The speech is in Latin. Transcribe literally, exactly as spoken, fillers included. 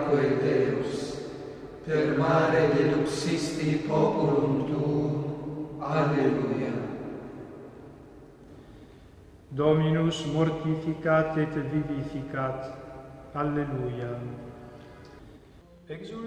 atque Deus, per mare deduxisti populum tuum. Alleluia. Dominus mortificat et vivificat. Alleluia. Exul